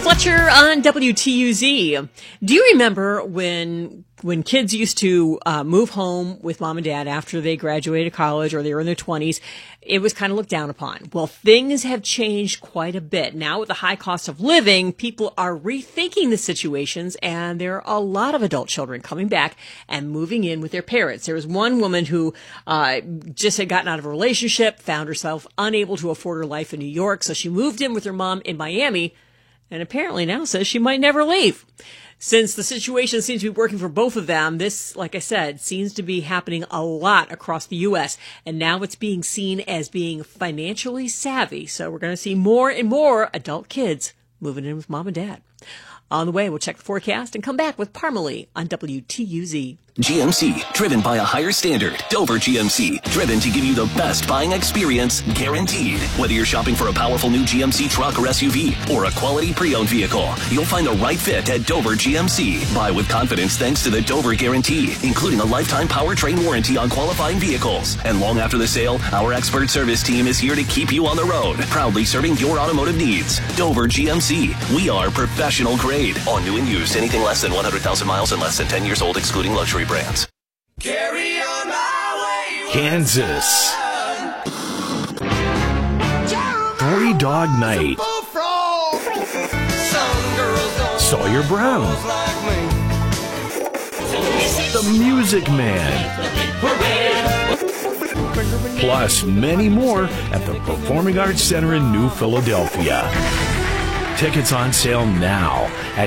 Fletcher on WTUZ. Do you remember when kids used to move home with mom and dad after they graduated college or they were in their 20s? It was kind of looked down upon. Well, things have changed quite a bit. Now with the high cost of living, people are rethinking the situations, and there are a lot of adult children coming back and moving in with their parents. There was one woman who just had gotten out of a relationship, found herself unable to afford her life in New York, so she moved in with her mom in Miami, and apparently now says she might never leave. Since the situation seems to be working for both of them, this, like I said, seems to be happening a lot across the U.S., and now it's being seen as being financially savvy. So we're going to see more and more adult kids moving in with mom and dad. On the way, we'll check the forecast and come back with Parmalee on WTUZ. GMC, driven by a higher standard. Dover GMC, driven to give you the best buying experience, guaranteed. Whether you're shopping for a powerful new GMC truck or SUV, or a quality pre-owned vehicle, you'll find the right fit at Dover GMC. Buy with confidence thanks to the Dover Guarantee, including a lifetime powertrain warranty on qualifying vehicles. And long after the sale, our expert service team is here to keep you on the road, proudly serving your automotive needs. Dover GMC, we are professional grade. On new and used, anything less than 100,000 miles and less than 10 years old, excluding luxury brands. Carry on my way, Kansas. Three Dog Night. Sawyer Brown. The Music Man. Plus many more at the Performing Arts Center in New Philadelphia. Tickets on sale now at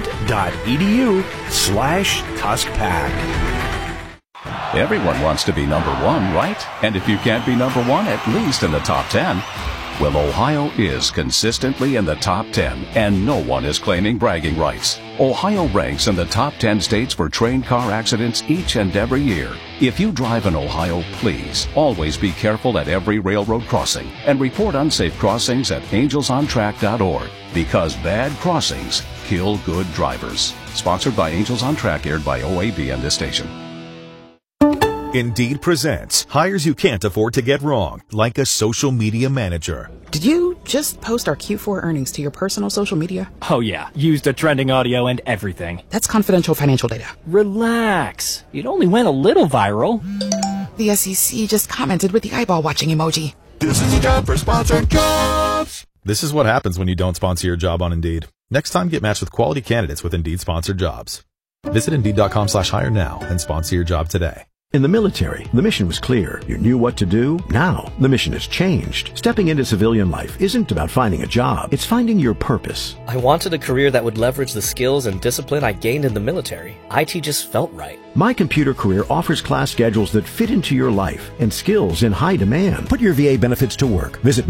kent.edu/TuskPack. Everyone wants to be number one, right? And if you can't be number one, at least in the top 10. Well, Ohio is consistently in the top 10, and no one is claiming bragging rights. Ohio ranks in the top 10 states for train car accidents each and every year. If you drive in Ohio, please always be careful at every railroad crossing and report unsafe crossings at angelsontrack.org, because bad crossings kill good drivers. Sponsored by Angels on Track, aired by OAB and this station. Indeed presents hires you can't afford to get wrong, like a social media manager. Did you just post our Q4 earnings to your personal social media? Oh yeah, used a trending audio and everything. That's confidential financial data. Relax. It only went a little viral. The SEC just commented with the eyeball watching emoji. This is a job for sponsored jobs. This is what happens when you don't sponsor your job on Indeed. Next time, get matched with quality candidates with Indeed sponsored jobs. Visit Indeed.com/hire now and sponsor your job today. In the military, the mission was clear. You knew what to do. Now, the mission has changed. Stepping into civilian life isn't about finding a job. It's finding your purpose. I wanted a career that would leverage the skills and discipline I gained in the military. IT just felt right. My Computer Career offers class schedules that fit into your life and skills in high demand. Put your VA benefits to work. Visit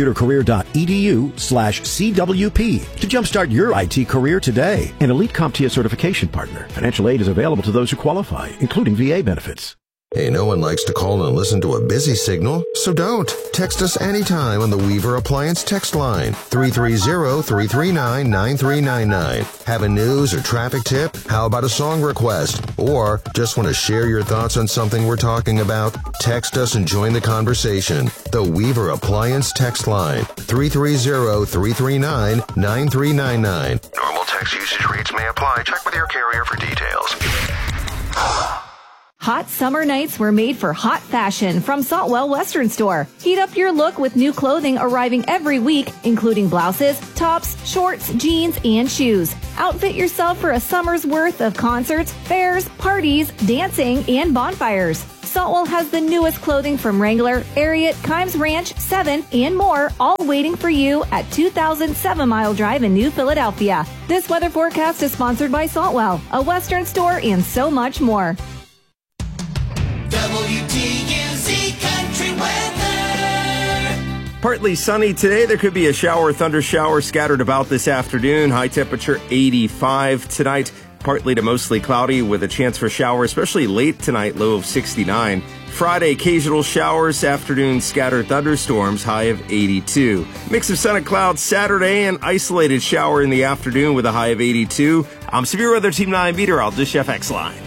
mycomputercareer.edu/CWP to jumpstart your IT career today. An Elite CompTIA certification partner. Financial aid is available to those who qualify, including VA benefits. Hey, no one likes to call and listen to a busy signal, so don't. Text us anytime on the Weaver Appliance text line, 330-339-9399. Have a news or traffic tip? How about a song request? Or just want to share your thoughts on something we're talking about? Text us and join the conversation. The Weaver Appliance text line, 330-339-9399. Normal text usage rates may apply. Check with your carrier for details. Hot summer nights were made for hot fashion from Saltwell Western Store. Heat up your look with new clothing arriving every week, including blouses, tops, shorts, jeans, and shoes. Outfit yourself for a summer's worth of concerts, fairs, parties, dancing, and bonfires. Saltwell has the newest clothing from Wrangler, Ariat, Kimes Ranch, 7, and more, all waiting for you at 2007 Mile Drive in New Philadelphia. This weather forecast is sponsored by Saltwell, a Western store, and so much more. WTUZ Country Weather. Partly sunny today. There could be a shower or thunder shower scattered about this afternoon. High temperature 85 tonight. Partly to mostly cloudy with a chance for shower, especially late tonight, low of 69. Friday, occasional showers, afternoon scattered thunderstorms, high of 82. Mix of sun and clouds Saturday, an isolated shower in the afternoon with a high of 82. I'm Severe Weather Team 9 meteorologist Jeff Exline.